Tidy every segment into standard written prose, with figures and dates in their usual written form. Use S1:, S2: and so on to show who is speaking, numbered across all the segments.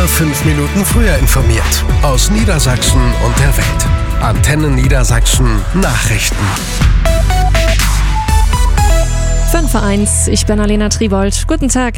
S1: Immer 5 Minuten früher informiert. Aus Niedersachsen und der Welt. Antenne Niedersachsen Nachrichten.
S2: 5:1, ich bin Alena Tribold. Guten Tag.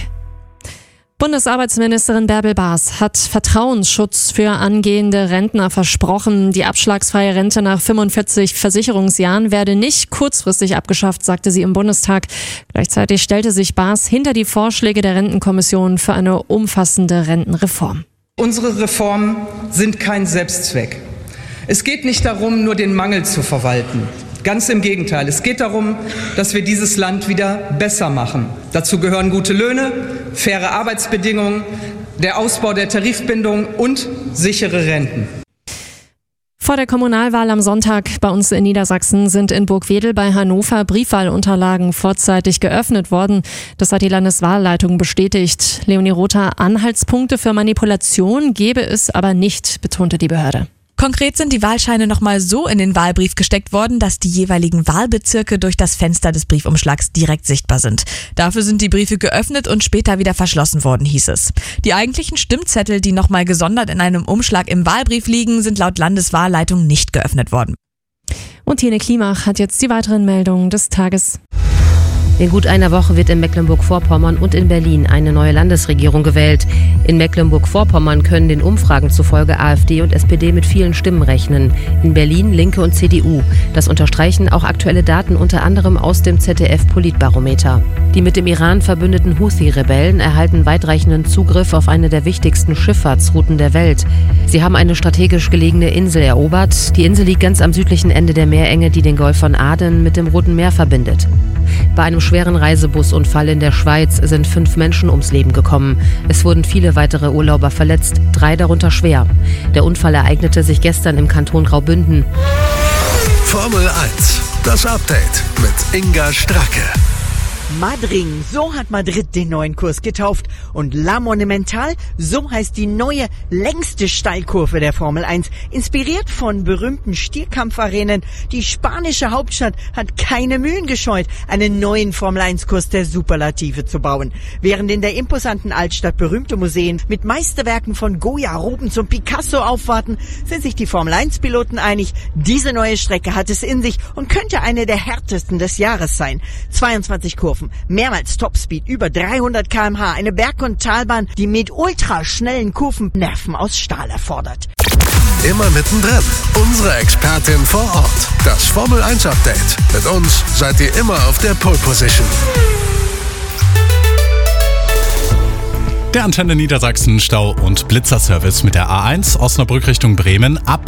S2: Bundesarbeitsministerin Bärbel Baas hat Vertrauensschutz für angehende Rentner versprochen. Die abschlagsfreie Rente nach 45 Versicherungsjahren werde nicht kurzfristig abgeschafft, sagte sie im Bundestag. Gleichzeitig stellte sich Baas hinter die Vorschläge der Rentenkommission für eine umfassende Rentenreform.
S3: Unsere Reformen sind kein Selbstzweck. Es geht nicht darum, nur den Mangel zu verwalten. Ganz im Gegenteil. Es geht darum, dass wir dieses Land wieder besser machen. Dazu gehören gute Löhne, faire Arbeitsbedingungen, der Ausbau der Tarifbindung und sichere Renten.
S2: Vor der Kommunalwahl am Sonntag bei uns in Niedersachsen sind in Burgwedel bei Hannover Briefwahlunterlagen vorzeitig geöffnet worden. Das hat die Landeswahlleitung bestätigt. Leonie Rother, Anhaltspunkte für Manipulation gebe es aber nicht, betonte die Behörde.
S4: Konkret sind die Wahlscheine nochmal so in den Wahlbrief gesteckt worden, dass die jeweiligen Wahlbezirke durch das Fenster des Briefumschlags direkt sichtbar sind. Dafür sind die Briefe geöffnet und später wieder verschlossen worden, hieß es. Die eigentlichen Stimmzettel, die nochmal gesondert in einem Umschlag im Wahlbrief liegen, sind laut Landeswahlleitung nicht geöffnet worden.
S2: Und Tine Klimach hat jetzt die weiteren Meldungen des Tages.
S5: In gut einer Woche wird in Mecklenburg-Vorpommern und in Berlin eine neue Landesregierung gewählt. In Mecklenburg-Vorpommern können den Umfragen zufolge AfD und SPD mit vielen Stimmen rechnen. In Berlin Linke und CDU. Das unterstreichen auch aktuelle Daten unter anderem aus dem ZDF-Politbarometer. Die mit dem Iran verbündeten Houthi-Rebellen erhalten weitreichenden Zugriff auf eine der wichtigsten Schifffahrtsrouten der Welt. Sie haben eine strategisch gelegene Insel erobert. Die Insel liegt ganz am südlichen Ende der Meerenge, die den Golf von Aden mit dem Roten Meer verbindet. Bei einem schweren Reisebusunfall in der Schweiz sind 5 Menschen ums Leben gekommen. Es wurden viele weitere Urlauber verletzt, 3 darunter schwer. Der Unfall ereignete sich gestern im Kanton Graubünden.
S1: Formel 1, das Update mit Inga Stracke.
S6: Madring, so hat Madrid den neuen Kurs getauft. Und La Monumental, so heißt die neue, längste Steilkurve der Formel 1. Inspiriert von berühmten Stierkampfarenen. Die spanische Hauptstadt hat keine Mühen gescheut, einen neuen Formel 1-Kurs der Superlative zu bauen. Während in der imposanten Altstadt berühmte Museen mit Meisterwerken von Goya, Rubens und Picasso aufwarten, sind sich die Formel 1-Piloten einig, diese neue Strecke hat es in sich und könnte eine der härtesten des Jahres sein. 22 Kurven. Mehrmals Topspeed, über 300 km/h, eine Berg- und Talbahn, die mit ultraschnellen Kurven Nerven aus Stahl erfordert.
S1: Immer mittendrin. Unsere Expertin vor Ort. Das Formel 1 Update. Mit uns seid ihr immer auf der Pole Position.
S7: Der Antenne Niedersachsen Stau- und Blitzerservice mit der A1 Osnabrück Richtung Bremen ab